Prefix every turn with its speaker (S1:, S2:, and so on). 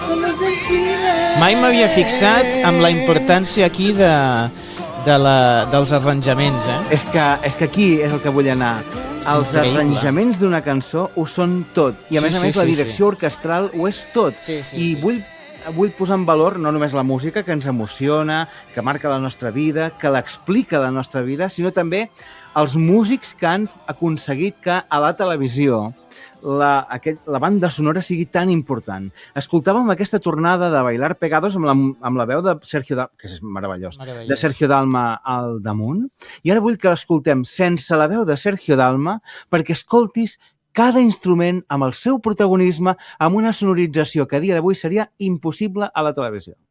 S1: Mai m'havia fixat amb la importància aquí dels arranjaments, eh?
S2: És que aquí és el que vull anar. Els arranjaments d'una cançó ho són tot. I a més la direcció orquestral ho és tot. I vull posar en valor no només la música, que ens emociona, que marca la nostra vida, que l'explica la nostra vida, sinó també els músics que han aconseguit que a la televisió la banda sonora sigui tan important. Escoltàvem aquesta tornada de Bailar Pegados amb la veu de Sergio Dalma, que és meravellós, de Sergio Dalma al damunt, i ara vull que l'escoltem sense la veu de Sergio Dalma perquè escoltis cada instrument amb el seu protagonisme, amb una sonorització que a dia d'avui seria impossible a la televisió.